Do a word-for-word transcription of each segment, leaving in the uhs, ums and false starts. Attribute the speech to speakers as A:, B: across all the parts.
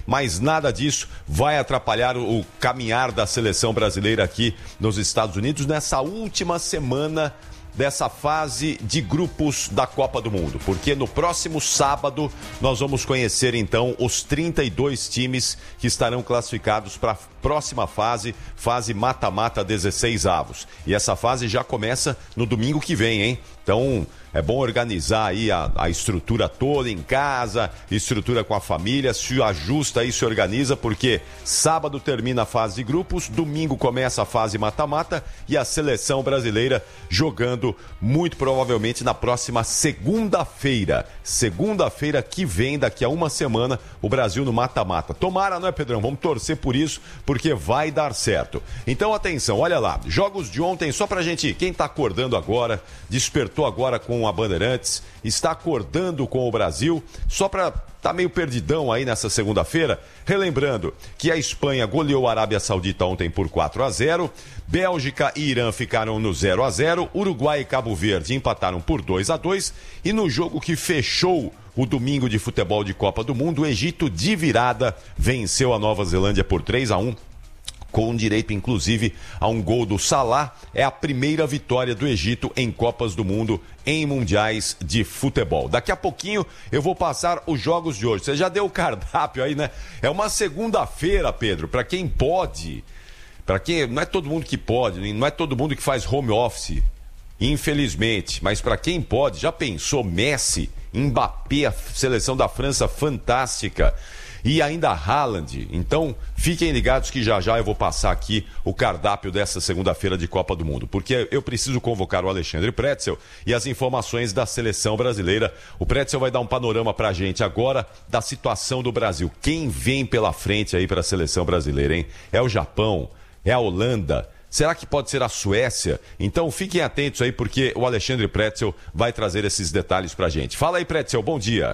A: mas nada disso vai atrapalhar o caminhar da seleção brasileira aqui nos Estados Unidos nessa última semana dessa fase de grupos da Copa do Mundo, porque no próximo sábado nós vamos conhecer então os trinta e dois times que estarão classificados para a próxima fase, fase mata-mata dezesseis avos. E essa fase já começa no domingo que vem, hein? Então é bom organizar aí a, a estrutura toda em casa, estrutura com a família, se ajusta aí, se organiza, porque sábado termina a fase de grupos, domingo começa a fase mata-mata e a seleção brasileira jogando muito provavelmente na próxima segunda-feira. Segunda-feira que vem, daqui a uma semana, o Brasil no mata-mata. Tomara, não é, Pedrão? Vamos torcer por isso, porque vai dar certo. Então, atenção, olha lá, jogos de ontem, só pra gente, quem tá acordando agora, despertou agora com a Bandeirantes, está acordando com o Brasil, só pra tá meio perdidão aí nessa segunda-feira, relembrando que a Espanha goleou a Arábia Saudita ontem por quatro a zero, Bélgica e Irã ficaram no zero a zero, Uruguai e Cabo Verde empataram por dois a dois, e no jogo que fechou o domingo de futebol de Copa do Mundo, o Egito de virada venceu a Nova Zelândia por três a um, com direito inclusive a um gol do Salah. É a primeira vitória do Egito em Copas do Mundo, em mundiais de futebol. Daqui a pouquinho eu vou passar os jogos de hoje. Você já deu o cardápio aí, né? É uma segunda-feira, Pedro, para quem pode, para quem, não é todo mundo que pode, não é todo mundo que faz home office, infelizmente, mas para quem pode, já pensou Messi, Mbappé, a seleção da França fantástica, e ainda Haaland. Então, fiquem ligados que já já eu vou passar aqui o cardápio dessa segunda-feira de Copa do Mundo, porque eu preciso convocar o Alexandre Pretzel e as informações da seleção brasileira. O Pretzel vai dar um panorama pra gente agora da situação do Brasil. Quem vem pela frente aí para a seleção brasileira, hein? É o Japão? É a Holanda? Será que pode ser a Suécia? Então fiquem atentos aí, porque o Alexandre Pretzel vai trazer esses detalhes pra gente. Fala aí, Pretzel, bom dia.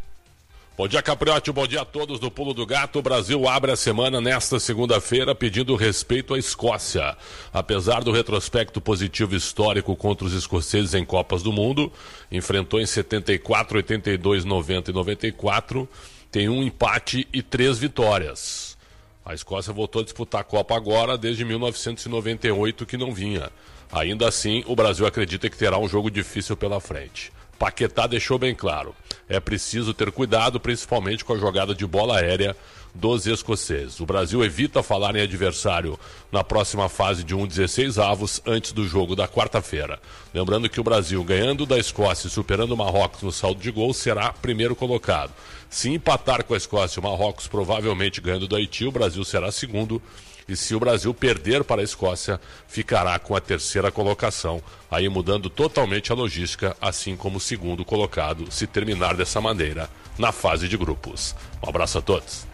B: Bom dia, Capriotti, bom dia a todos do Pulo do Gato. O Brasil abre a semana nesta segunda-feira pedindo respeito à Escócia. Apesar do retrospecto positivo histórico contra os escoceses em Copas do Mundo, enfrentou em setenta e quatro, oitenta e dois, noventa e noventa e quatro, tem um empate e três vitórias. A Escócia voltou a disputar a Copa agora desde mil novecentos e noventa e oito, que não vinha. Ainda assim, o Brasil acredita que terá um jogo difícil pela frente. Paquetá deixou bem claro, é preciso ter cuidado, principalmente com a jogada de bola aérea dos escoceses. O Brasil evita falar em adversário na próxima fase de um dezesseis avos antes do jogo da quarta-feira. Lembrando que o Brasil, ganhando da Escócia e superando o Marrocos no saldo de gols, será primeiro colocado. Se empatar com a Escócia e o Marrocos, provavelmente ganhando do Haiti, o Brasil será segundo. E se o Brasil perder para a Escócia, ficará com a terceira colocação, aí mudando totalmente a logística, assim como o segundo colocado, se terminar dessa maneira na fase de grupos. Um abraço a todos.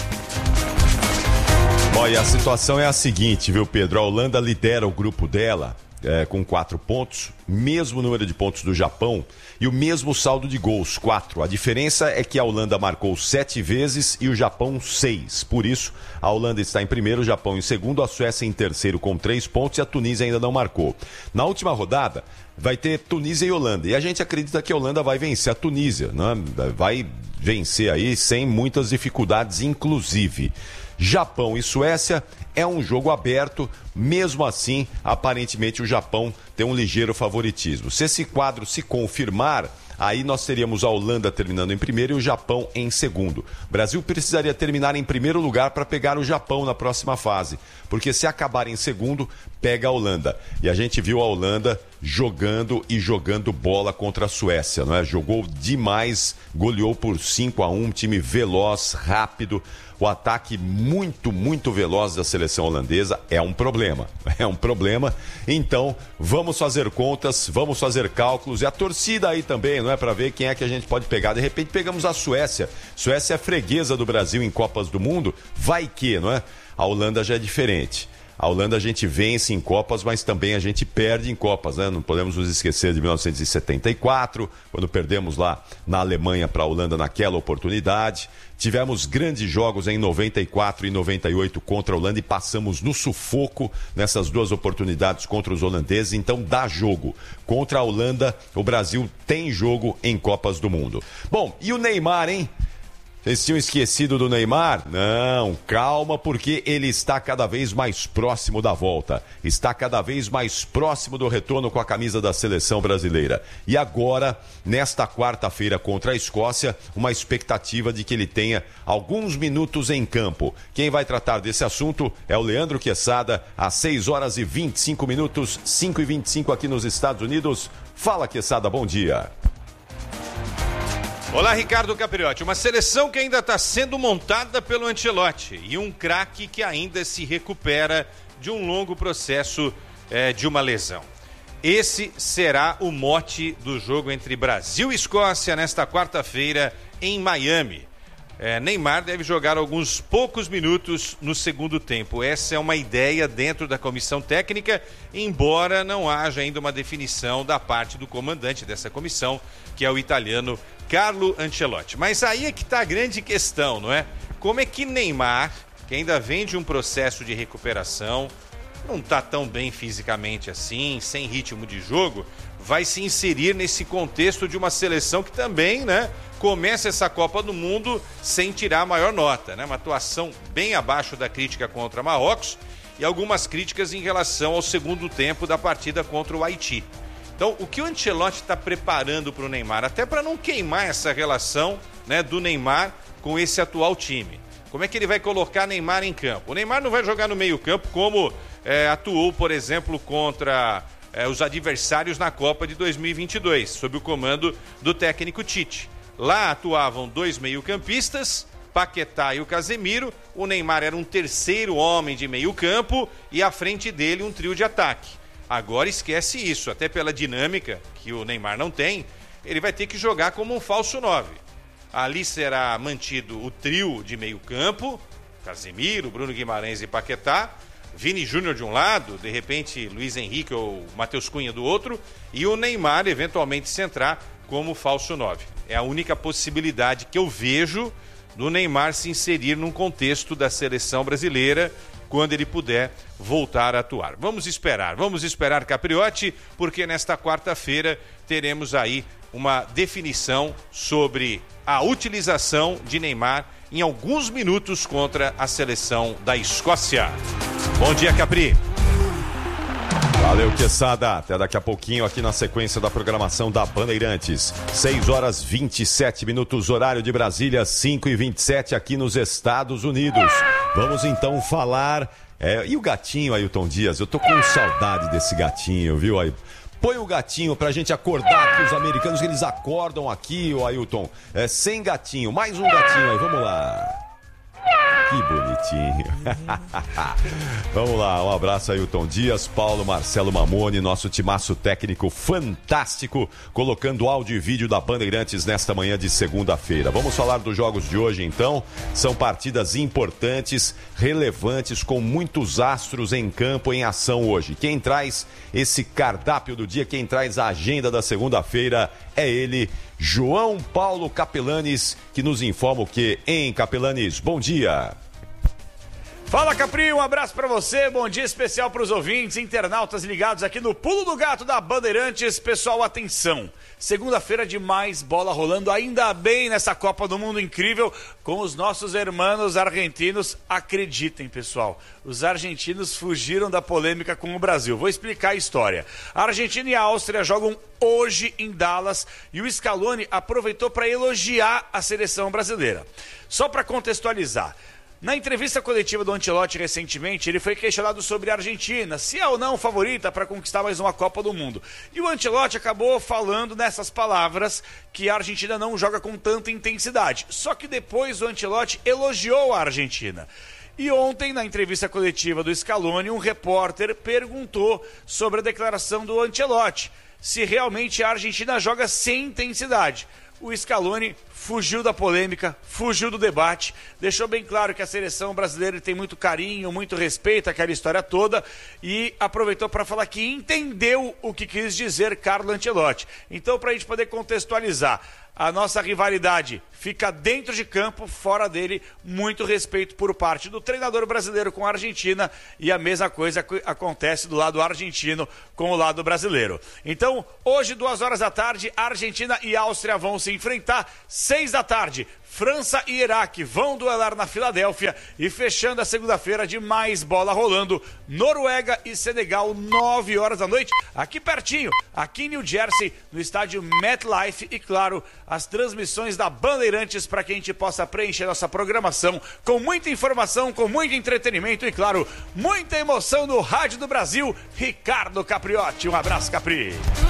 A: Bom, e a situação é a seguinte, viu, Pedro? A Holanda lidera o grupo dela é, com quatro pontos, mesmo número de pontos do Japão e o mesmo saldo de gols, quatro. A diferença é que a Holanda marcou sete vezes e o Japão seis. Por isso, a Holanda está em primeiro, o Japão em segundo, a Suécia em terceiro com três pontos e a Tunísia ainda não marcou. Na última rodada, vai ter Tunísia e Holanda. E a gente acredita que a Holanda vai vencer a Tunísia, né? Vai vencer aí sem muitas dificuldades, inclusive. Japão e Suécia é um jogo aberto, mesmo assim, aparentemente o Japão tem um ligeiro favoritismo. Se esse quadro se confirmar, aí nós teríamos a Holanda terminando em primeiro e o Japão em segundo. O Brasil precisaria terminar em primeiro lugar para pegar o Japão na próxima fase, porque se acabar em segundo, pega a Holanda. E a gente viu a Holanda jogando e jogando bola contra a Suécia, não é? Jogou demais, goleou por cinco a um, um time veloz, rápido. O ataque muito, muito veloz da seleção holandesa é um problema, é um problema. Então, vamos fazer contas, vamos fazer cálculos. E a torcida aí também, não é? Para ver quem é que a gente pode pegar. De repente, pegamos a Suécia. Suécia é freguesa do Brasil em Copas do Mundo. Vai que, não é? A Holanda já é diferente. A Holanda a gente vence em Copas, mas também a gente perde em Copas, né? Não podemos nos esquecer de mil novecentos e setenta e quatro, quando perdemos lá na Alemanha para a Holanda naquela oportunidade. Tivemos grandes jogos em noventa e quatro e noventa e oito contra a Holanda e passamos no sufoco nessas duas oportunidades contra os holandeses. Então dá jogo. Contra a Holanda, o Brasil tem jogo em Copas do Mundo. Bom, e o Neymar, hein? Vocês tinham esquecido do Neymar? Não, calma, porque ele está cada vez mais próximo da volta. Está cada vez mais próximo do retorno com a camisa da seleção brasileira. E agora, nesta quarta-feira contra a Escócia, uma expectativa de que ele tenha alguns minutos em campo. Quem vai tratar desse assunto é o Leandro Quesada, às seis horas e vinte e cinco minutos, cinco e vinte e cinco aqui nos Estados Unidos. Fala, Quesada, bom dia.
C: Olá, Ricardo Capriotti. Uma seleção que ainda está sendo montada pelo Ancelotti e um craque que ainda se recupera de um longo processo é, de uma lesão. Esse será o mote do jogo entre Brasil e Escócia nesta quarta-feira em Miami. É, Neymar deve jogar alguns poucos minutos no segundo tempo. Essa é uma ideia dentro da comissão técnica, embora não haja ainda uma definição da parte do comandante dessa comissão, que é o italiano Carlo Ancelotti. Mas aí é que está a grande questão, não é? Como é que Neymar, que ainda vem de um processo de recuperação, não está tão bem fisicamente assim, sem ritmo de jogo, vai se inserir nesse contexto de uma seleção que também, né, começa essa Copa do Mundo sem tirar a maior nota, né? Uma atuação bem abaixo da crítica contra Marrocos e algumas críticas em relação ao segundo tempo da partida contra o Haiti. Então, o que o Ancelotti está preparando para o Neymar, até para não queimar essa relação, né, do Neymar com esse atual time? Como é que ele vai colocar Neymar em campo? O Neymar não vai jogar no meio-campo como é, atuou, por exemplo, contra é, os adversários na Copa de dois mil e vinte e dois, sob o comando do técnico Tite. Lá atuavam dois meio-campistas, Paquetá e o Casemiro. O Neymar era um terceiro homem de meio-campo e à frente dele um trio de ataque. Agora esquece isso, até pela dinâmica que o Neymar não tem, ele vai ter que jogar como um falso nove. Ali será mantido o trio de meio campo, Casemiro, Bruno Guimarães e Paquetá, Vini Júnior de um lado, de repente Luiz Henrique ou Matheus Cunha do outro, e o Neymar eventualmente centrar como falso nove. É a única possibilidade que eu vejo do Neymar se inserir num contexto da seleção brasileira quando ele puder voltar a atuar. Vamos esperar, vamos esperar, Capriotti, porque nesta quarta-feira teremos aí uma definição sobre a utilização de Neymar em alguns minutos contra a seleção da Escócia. Bom dia, Capri.
A: Valeu, Quesada. Até daqui a pouquinho aqui na sequência da programação da Bandeirantes. seis horas e vinte e sete minutos, horário de Brasília, cinco e vinte e sete aqui nos Estados Unidos. Vamos então falar... É, e o gatinho, Ailton Dias? Eu tô com saudade desse gatinho, viu, Ailton? Põe o gatinho pra gente acordar aqui, os americanos, que eles acordam aqui, ô Ailton, é, sem gatinho. Mais um gatinho aí, vamos lá. Que bonitinho. Vamos lá, um abraço aí, Ailton Dias, Paulo Marcelo Mamone, nosso timaço técnico fantástico, colocando áudio e vídeo da Bandeirantes nesta manhã de segunda-feira. Vamos falar dos jogos de hoje, então. São partidas importantes, relevantes, com muitos astros em campo, em ação hoje. Quem traz esse cardápio do dia, quem traz a agenda da segunda-feira é ele, João Paulo Capelanes, que nos informa o que, hein, Capelanes? Bom dia.
D: Fala, Capri, um abraço pra você, bom dia especial pros ouvintes, internautas ligados aqui no Pulo do Gato da Bandeirantes. Pessoal, atenção, segunda-feira de mais bola rolando, ainda bem nessa Copa do Mundo incrível, com os nossos irmãos argentinos. Acreditem, pessoal, os argentinos fugiram da polêmica com o Brasil. Vou explicar a história. A Argentina e a Áustria jogam hoje em Dallas e o Scaloni aproveitou para elogiar a seleção brasileira. Só para contextualizar, na entrevista coletiva do Ancelotti recentemente, ele foi questionado sobre a Argentina, se é ou não favorita para conquistar mais uma Copa do Mundo. E o Ancelotti acabou falando nessas palavras que a Argentina não joga com tanta intensidade. Só que depois o Ancelotti elogiou a Argentina. E ontem, na entrevista coletiva do Scaloni, um repórter perguntou sobre a declaração do Ancelotti, se realmente a Argentina joga sem intensidade. O Scaloni fugiu da polêmica, fugiu do debate, deixou bem claro que a seleção brasileira tem muito carinho, muito respeito, aquela história toda, e aproveitou para falar que entendeu o que quis dizer Carlo Ancelotti. Então, para a gente poder contextualizar, a nossa rivalidade fica dentro de campo, fora dele, muito respeito por parte do treinador brasileiro com a Argentina, e a mesma coisa acontece do lado argentino com o lado brasileiro. Então, hoje, duas horas da tarde, Argentina e Áustria vão se enfrentar, seis da tarde, França e Iraque vão duelar na Filadélfia e fechando a segunda-feira de mais bola rolando, Noruega e Senegal, nove horas da noite, aqui pertinho, aqui em New Jersey, no estádio MetLife e, claro, as transmissões da Bandeirantes para que a gente possa preencher nossa programação com muita informação, com muito entretenimento e, claro, muita emoção no Rádio do Brasil. Ricardo Capriotti, um abraço, Capri.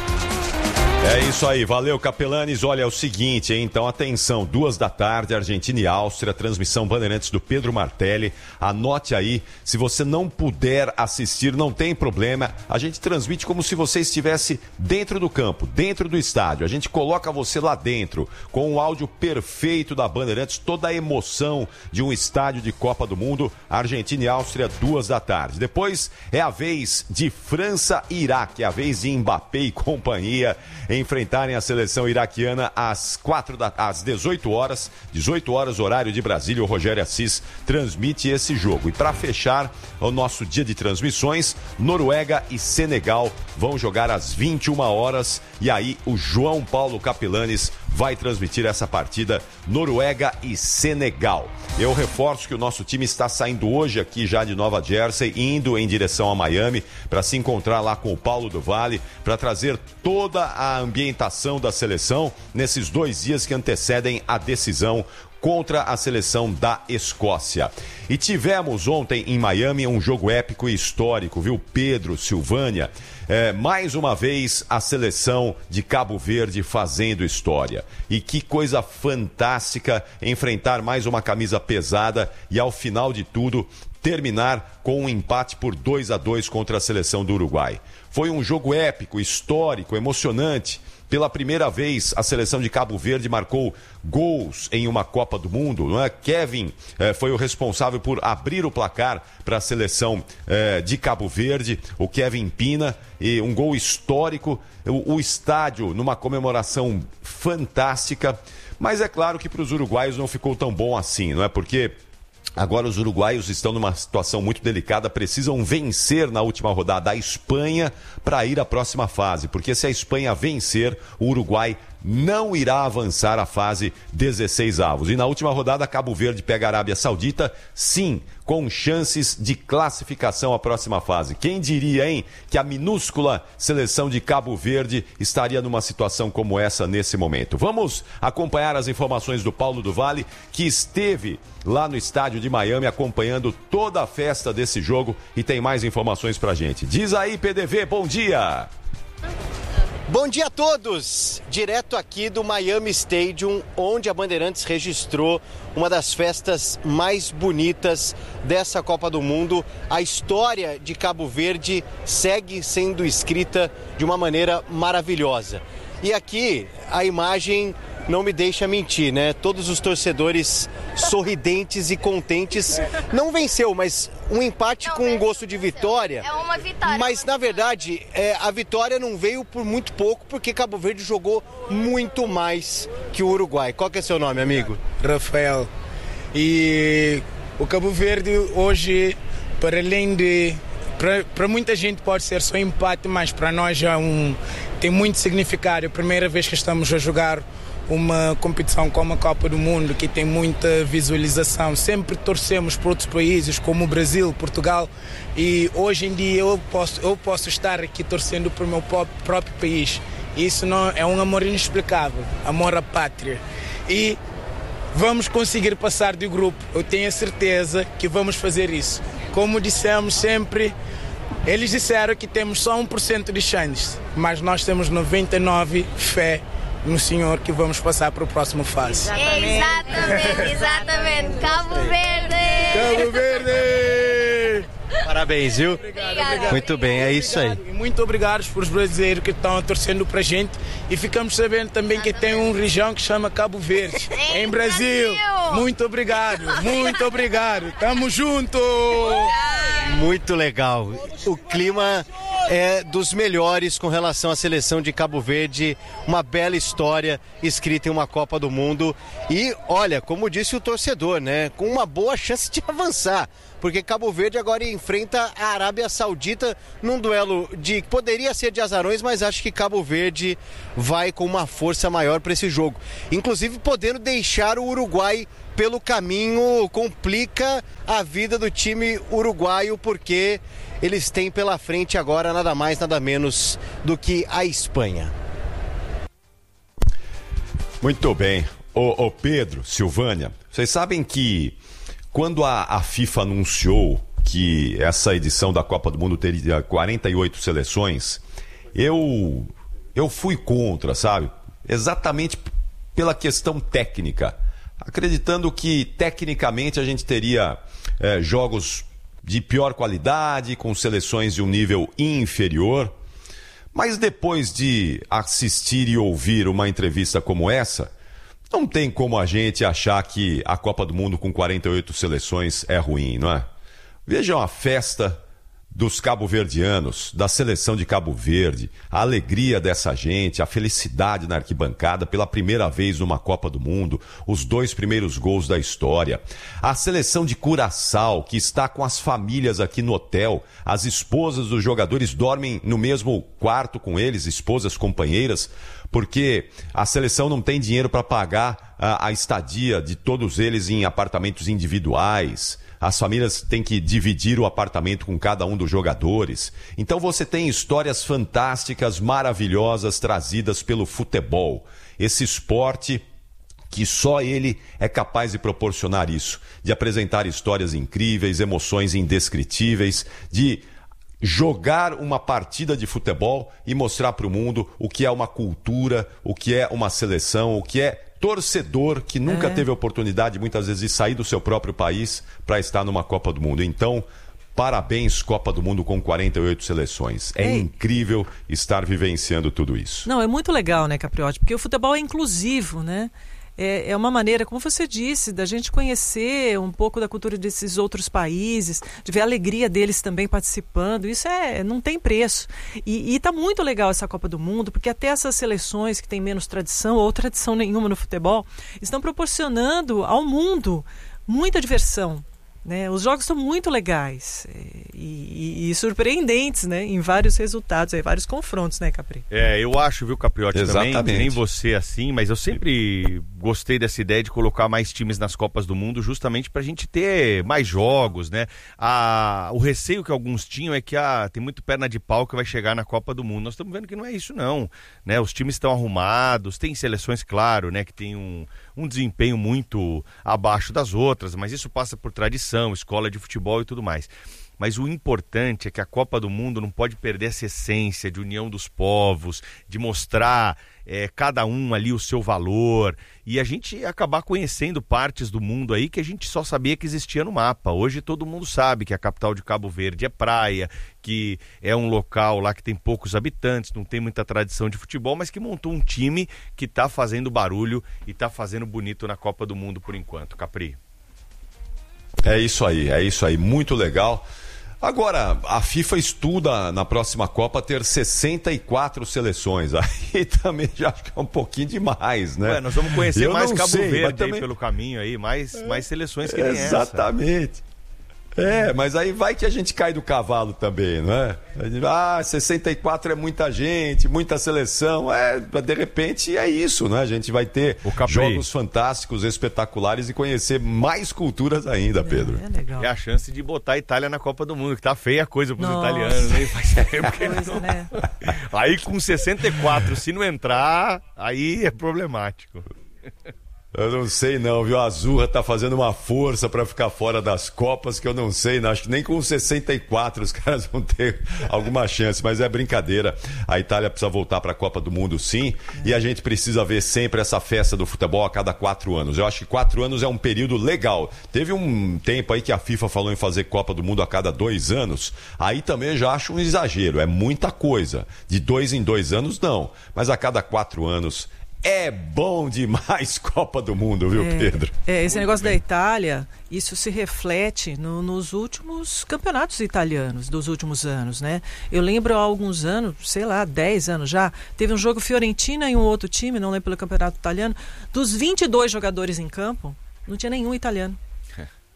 A: É isso aí, valeu Capelanes. Olha, é o seguinte, hein? Então atenção, duas da tarde, Argentina e Áustria, transmissão Bandeirantes do Pedro Martelli. Anote aí, se você não puder assistir, não tem problema, a gente transmite como se você estivesse dentro do campo, dentro do estádio. A gente coloca você lá dentro, com o áudio perfeito da Bandeirantes, toda a emoção de um estádio de Copa do Mundo. Argentina e Áustria, duas da tarde. Depois é a vez de França e Iraque, é a vez de Mbappé e companhia enfrentarem a seleção iraquiana às, quatro da, às dezoito horas, dezoito horas, horário de Brasília. O Rogério Assis transmite esse jogo. E para fechar o nosso dia de transmissões, Noruega e Senegal vão jogar às vinte e uma horas. E aí o João Paulo Capelanes vai transmitir essa partida, Noruega e Senegal. Eu reforço que o nosso time está saindo hoje aqui já de Nova Jersey, indo em direção a Miami, para se encontrar lá com o Paulo do Vale, para trazer toda a ambientação da seleção nesses dois dias que antecedem a decisão contra a seleção da Escócia. E tivemos ontem em Miami um jogo épico e histórico, viu? Pedro, Silvânia, é, mais uma vez a seleção de Cabo Verde fazendo história. E que coisa fantástica enfrentar mais uma camisa pesada e ao final de tudo terminar com um empate por dois a dois contra a seleção do Uruguai. Foi um jogo épico, histórico, emocionante. Pela primeira vez, a seleção de Cabo Verde marcou gols em uma Copa do Mundo, não é? Kevin eh, foi o responsável por abrir o placar para a seleção eh, de Cabo Verde, o Kevin Pina, e um gol histórico, o, o estádio numa comemoração fantástica, mas é claro que para os uruguaios não ficou tão bom assim, não é? Porque agora os uruguaios estão numa situação muito delicada, precisam vencer na última rodada a Espanha para ir à próxima fase, porque se a Espanha vencer, o Uruguai não irá avançar à fase dezesseis avos. E na última rodada, Cabo Verde pega a Arábia Saudita, sim, com chances de classificação à próxima fase. Quem diria, hein, que a minúscula seleção de Cabo Verde estaria numa situação como essa nesse momento? Vamos acompanhar as informações do Paulo do Vale, que esteve lá no estádio de Miami acompanhando toda a festa desse jogo e tem mais informações pra gente. Diz aí, P D V, bom dia!
E: Bom dia a todos! Direto aqui do Miami Stadium, onde a Bandeirantes registrou uma das festas mais bonitas dessa Copa do Mundo. A história de Cabo Verde segue sendo escrita de uma maneira maravilhosa. E aqui a imagem não me deixa mentir, né? Todos os torcedores sorridentes e contentes. Não venceu, mas um empate com um gosto de vitória.
F: É uma vitória.
E: Mas, na verdade, é, a vitória não veio por muito pouco, porque Cabo Verde jogou muito mais que o Uruguai. Qual que é seu nome, amigo?
G: Rafael. E o Cabo Verde hoje, para além de... Para muita gente pode ser só empate, mas para nós já um, tem muito significado. É a primeira vez que estamos a jogar uma competição como a Copa do Mundo, que tem muita visualização. Sempre torcemos por outros países como o Brasil, Portugal, e hoje em dia eu posso, eu posso estar aqui torcendo para o meu próprio país. Isso não, é um amor inexplicável, amor à pátria. E vamos conseguir passar de grupo, eu tenho a certeza que vamos fazer isso. Como dissemos sempre, eles disseram que temos só um por cento de chances, mas nós temos noventa e nove por cento fé no Senhor que vamos passar para o próximo fase.
F: Exatamente, exatamente. Cabo Verde!
G: Cabo Verde!
E: Parabéns, viu?
F: Obrigada.
E: Muito bem, é isso aí.
G: E muito obrigado para os brasileiros que estão torcendo para a gente. E ficamos sabendo também que tem uma região que chama Cabo Verde, em, em Brasil. Brasil. Muito obrigado, muito obrigado. Tamo junto!
E: Muito legal. O clima é dos melhores com relação à seleção de Cabo Verde. Uma bela história escrita em uma Copa do Mundo. E, olha, como disse o torcedor, né? Com uma boa chance de avançar. porque Cabo Verde agora enfrenta a Arábia Saudita num duelo de poderia ser de azarões, mas acho que Cabo Verde vai com uma força maior para esse jogo, inclusive podendo deixar o Uruguai pelo caminho. Complica a vida do time uruguaio, porque eles têm pela frente agora nada mais, nada menos do que a Espanha.
A: Muito bem. Ô, ô Pedro, Silvânia, vocês sabem que quando a, a FIFA anunciou que essa edição da Copa do Mundo teria quarenta e oito seleções, eu, eu fui contra, sabe? Exatamente pela questão técnica, acreditando que tecnicamente a gente teria é, jogos de pior qualidade, com seleções de um nível inferior. Mas depois de assistir e ouvir uma entrevista como essa, não tem como a gente achar que a Copa do Mundo com quarenta e oito seleções é ruim, não é? Vejam a festa dos cabo-verdianos, da seleção de Cabo Verde, a alegria dessa gente, a felicidade na arquibancada pela primeira vez numa Copa do Mundo, os dois primeiros gols da história. A seleção de Curaçao, que está com as famílias aqui no hotel, as esposas dos jogadores dormem no mesmo quarto com eles, esposas, companheiras, porque a seleção não tem dinheiro para pagar a, a estadia de todos eles em apartamentos individuais. As famílias têm que dividir o apartamento com cada um dos jogadores. Então você tem histórias fantásticas, maravilhosas, trazidas pelo futebol. Esse esporte que só ele é capaz de proporcionar isso, de apresentar histórias incríveis, emoções indescritíveis, de jogar uma partida de futebol e mostrar para o mundo o que é uma cultura, o que é uma seleção, o que é torcedor que nunca é. teve a oportunidade, muitas vezes, de sair do seu próprio país para estar numa Copa do Mundo. Então, parabéns, Copa do Mundo com quarenta e oito seleções. É Ei. incrível estar vivenciando tudo isso.
H: Não, é muito legal, né, Capriotti? Porque o futebol é inclusivo, né? É, é uma maneira, como você disse, da gente conhecer um pouco da cultura desses outros países, de ver a alegria deles também participando. Isso é, não tem preço. E está muito legal essa Copa do Mundo, porque até essas seleções que têm menos tradição ou tradição nenhuma no futebol estão proporcionando ao mundo muita diversão. Né? Os jogos são muito legais e, e, e surpreendentes, né? Em vários resultados, em vários confrontos, né, Capri?
I: É, eu acho, viu, Capriotti,
A: Exatamente.
I: também, que nem você assim, mas eu sempre gostei dessa ideia de colocar mais times nas Copas do Mundo, justamente pra gente ter mais jogos, né? A, o receio que alguns tinham é que ah, tem muito perna de pau que vai chegar na Copa do Mundo. Nós estamos vendo que não é isso, não. Né? Os times estão arrumados, tem seleções, claro, né, que tem um, um desempenho muito abaixo das outras, mas isso passa por tradição, escola de futebol e tudo mais. Mas o importante é que a Copa do Mundo não pode perder essa essência de união dos povos, de mostrar é, cada um ali o seu valor e a gente acabar conhecendo partes do mundo aí que a gente só sabia que existia no mapa. Hoje todo mundo sabe que a capital de Cabo Verde é praia, que é um local lá que tem poucos habitantes, não tem muita tradição de futebol, mas que montou um time que está fazendo barulho e está fazendo bonito na Copa do Mundo por enquanto. Capri.
A: É isso aí, é isso aí, muito legal. Agora, a FIFA estuda na próxima Copa ter sessenta e quatro seleções. Aí também já acho que é um pouquinho demais, né?
I: Ué, nós vamos conhecer
A: Eu
I: mais Cabo
A: sei,
I: Verde
A: também...
I: aí pelo caminho aí, mais, é, mais seleções que nem essa.
A: Exatamente. É, mas aí vai que a gente cai do cavalo também, não é? Ah, sessenta e quatro é muita gente, muita seleção. É, de repente é isso, né? A gente vai ter jogos fantásticos, espetaculares e conhecer mais culturas ainda, Pedro.
H: É, é legal.
I: É a chance de botar a Itália na Copa do Mundo, que tá feia a coisa pros
H: Nossa.
I: italianos, né? Faz tempo que
H: Coisa,
I: não...
H: né?
I: Aí com sessenta e quatro, se não entrar, aí é problemático.
A: Eu não sei não, viu? A Azurra tá fazendo uma força para ficar fora das Copas que eu não sei, não. Acho que nem com sessenta e quatro os caras vão ter alguma chance, mas é brincadeira. A Itália precisa voltar para a Copa do Mundo, sim, é. E a gente precisa ver sempre essa festa do futebol a cada quatro anos. Eu acho que quatro anos é um período legal. Teve um tempo aí que a FIFA falou em fazer Copa do Mundo a cada dois anos, aí também eu já acho um exagero, é muita coisa. De dois em dois anos, não, mas a cada quatro anos... É bom demais Copa do Mundo, viu,
H: é,
A: Pedro?
H: É, esse negócio da Itália, isso se reflete no, nos últimos campeonatos italianos dos últimos anos, né? Eu lembro há alguns anos, sei lá, dez anos já, teve um jogo Fiorentina e um outro time, não lembro pelo campeonato italiano, dos vinte e dois jogadores em campo, não tinha nenhum italiano.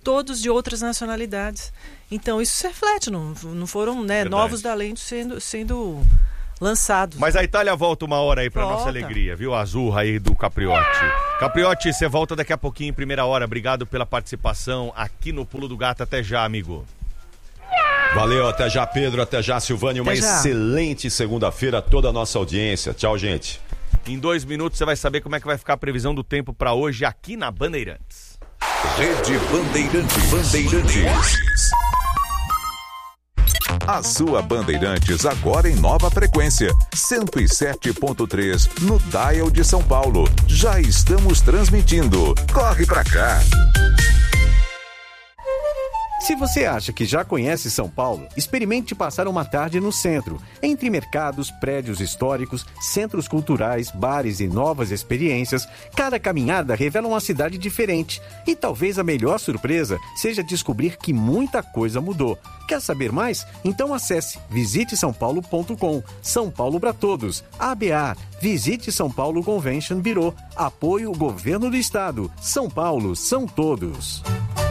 H: todos de outras nacionalidades. Então isso se reflete, não, não foram, né, novos talentos sendo, sendo lançados.
I: Mas a Itália volta uma hora aí pra
H: Volta.
I: nossa alegria, viu? A Azurra aí do Capriotti. Capriotti, você volta daqui a pouquinho em primeira hora. Obrigado pela participação aqui no Pulo do Gato. Até já, amigo.
A: Valeu, até já, Pedro, até já, Silvânia. Uma
H: Até já.
A: excelente segunda-feira a toda a nossa audiência. Tchau, gente.
I: Em dois minutos você vai saber como é que vai ficar a previsão do tempo pra hoje aqui na Bandeirantes.
J: Rede Bandeirantes. Bandeirantes. A sua Bandeirantes agora em nova frequência, cento e sete ponto três no dial de São Paulo. Já estamos transmitindo. Corre pra cá.
K: Se você acha que já conhece São Paulo, experimente passar uma tarde no centro, entre mercados, prédios históricos, centros culturais, bares e novas experiências. Cada caminhada revela uma cidade diferente. E talvez a melhor surpresa seja descobrir que muita coisa mudou. Quer saber mais? Então acesse visite são paulo ponto com. São Paulo para todos. A B A. Visite São Paulo Convention Bureau. Apoio Governo do Estado. São Paulo são todos.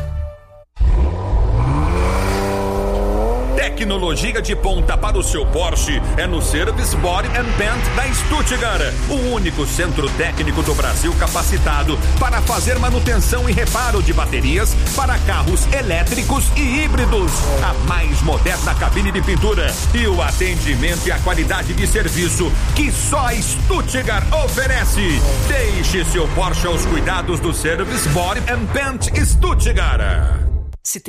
L: Tecnologia de ponta para o seu Porsche é no Service Body and Paint da Stuttgart, o único centro técnico do Brasil capacitado para fazer manutenção e reparo de baterias para carros elétricos e híbridos. A mais moderna cabine de pintura e o atendimento e a qualidade de serviço que só a Stuttgart oferece. Deixe seu Porsche aos cuidados do Service Body and Paint Stuttgart.
M: Se tem